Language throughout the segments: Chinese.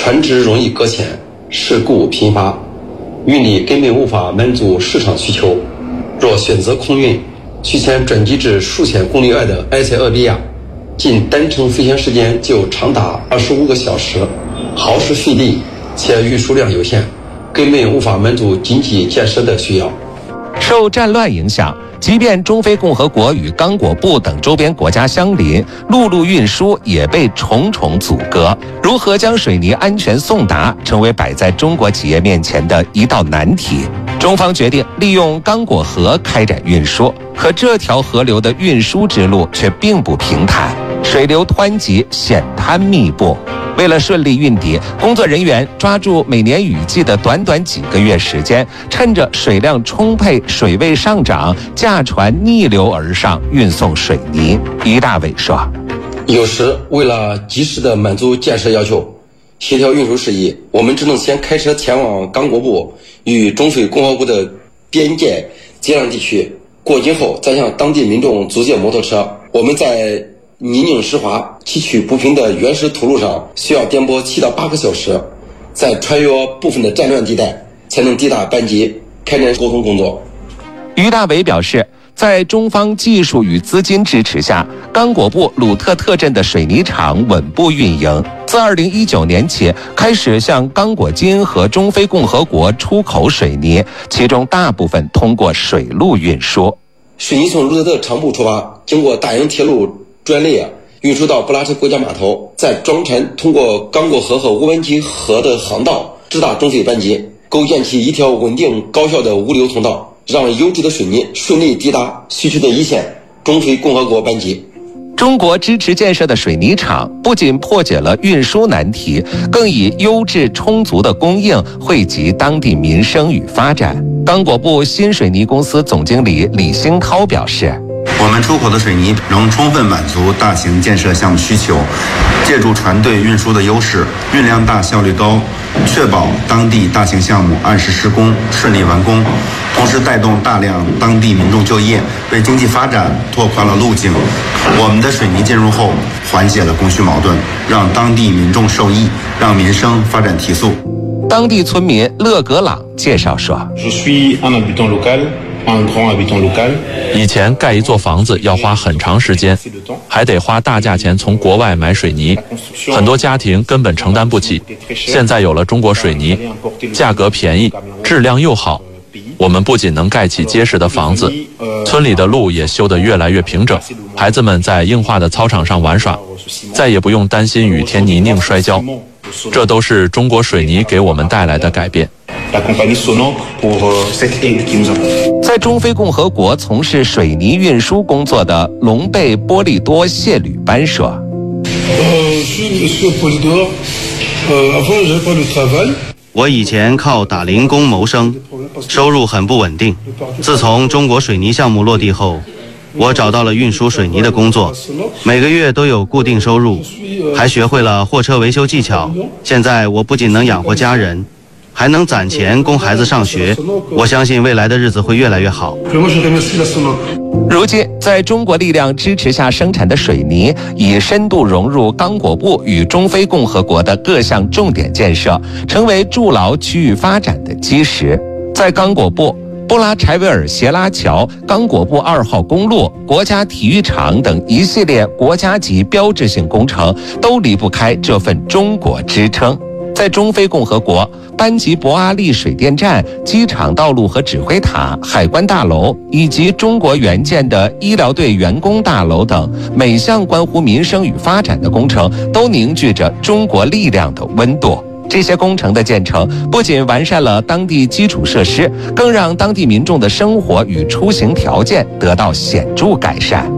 船只容易搁浅，事故频发，运力根本无法满足市场需求。若选择空运，取前转机至数千公里外的埃塞俄比亚，仅单程飞行时间就长达25个小时，耗时费力，且运输量有限，根本无法满足经济建设的需要。 受战乱影响，即便中非共和国与刚果布等周边国家相邻，陆路运输也被重重阻隔。如何将水泥安全送达，成为摆在中国企业面前的一道难题。中方决定利用刚果河开展运输，可这条河流的运输之路却并不平坦，水流湍急，险滩密布。为了顺利运抵，工作人员抓住每年雨季的短短几个月时间，趁着水量充沛、水位上涨，驾船逆流而上运送水泥。于大伟说：“ 有时为了及时的满足建设要求，协调运输事宜，我们只能先开车前往刚果布与中非共和国的边界接壤地区，过境后再向当地民众租借摩托车。我们在泥泞湿滑、崎岖不平的原始土路上需要颠簸7到8个小时，再穿越部分的战乱地带，才能抵达班机，开展沟通工作。” 于大伟表示，在中方技术与资金支持下，刚果布鲁特特镇的水泥厂稳步运营。自2019年起，开始向刚果金和中非共和国出口水泥，其中大部分通过水路运输。 水泥从鲁特特厂部出发，经过大营铁路专列运输到布拉什国家码头，再装船通过刚果河和乌湾基河的航道直达中非班机，构建起一条稳定高效的物流通道，让优质的水泥顺利抵达需求的一线中非共和国班机。 中国支持建设的水泥厂不仅破解了运输难题，更以优质充足的供应惠及当地民生与发展。刚果布新水泥公司总经理李兴涛表示：“ 我们出口的水泥能充分满足大型建设项目需求，借助船队运输的优势，运量大、效率高，确保当地大型项目按时施工、顺利完工，同时带动大量当地民众就业，为经济发展拓宽了路径。我们的水泥进入后，缓解了供需矛盾，让当地民众受益，让民生发展提速。” 当地村民勒格朗介绍说：“ 以前盖一座房子要花很长时间，还得花大价钱从国外买水泥，很多家庭根本承担不起。现在有了中国水泥，价格便宜，质量又好，我们不仅能盖起结实的房子，村里的路也修得越来越平整，孩子们在硬化的操场上玩耍，再也不用担心雨天泥泞摔跤。这都是中国水泥给我们带来的改变。” 在中非共和国从事水泥运输工作的隆贝波利多谢吕班说：“ 我以前靠打零工谋生，收入很不稳定。自从中国水泥项目落地后，我找到了运输水泥的工作，每个月都有固定收入，还学会了货车维修技巧。现在我不仅能养活家人，还能攒钱供孩子上学，我相信未来的日子会越来越好。” 如今，在中国力量支持下生产的水泥，已深度融入刚果布与中非共和国的各项重点建设，成为筑牢区域发展的基石。在刚果布，布拉柴维尔斜拉桥、刚果布2号公路、国家体育场等一系列国家级标志性工程，都离不开这份中国支撑。在中非共和国，班吉博阿利水电站、机场道路和指挥塔、海关大楼，以及中国援建的医疗队员工大楼等每项关乎民生与发展的工程，都凝聚着中国力量的温度。这些工程的建成，不仅完善了当地基础设施，更让当地民众的生活与出行条件得到显著改善。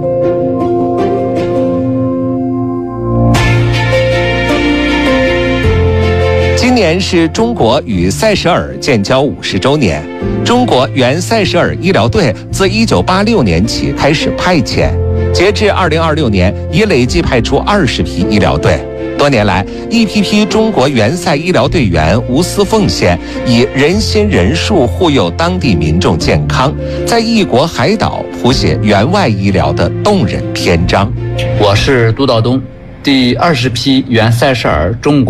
今年是中国与塞舌尔建交50周年。中国援塞舌尔医疗队自1986年起开始派遣，截至2026年，已累计派出20批医疗队。多年来，一批批中国援塞医疗队员无私奉献，以人心人术护佑当地民众健康，在异国海岛谱写援外医疗的动人篇章。 我是杜道东，第20批援塞舌尔中国